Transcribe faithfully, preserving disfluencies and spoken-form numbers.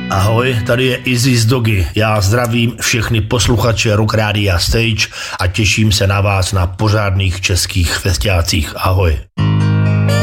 Ahoj, tady je Izzy z Dogy. Já zdravím všechny posluchače Rock Rádia Stage a těším se na vás na pořádných českých festiácích. Ahoj.